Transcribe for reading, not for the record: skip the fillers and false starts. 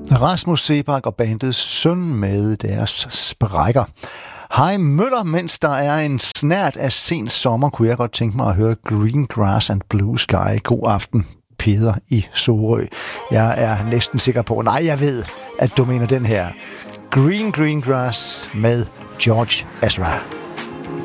Rasmus Seebach og bandets Søn med deres sprækker. Hej Møller, mens der er en snert af sen sommer, kunne jeg godt tænke mig at høre Green Grass and Blue Sky. God aften, Peder i Sorø. Jeg er næsten sikker på, nej, jeg ved, at du mener den her. Green Grass med George Ezra.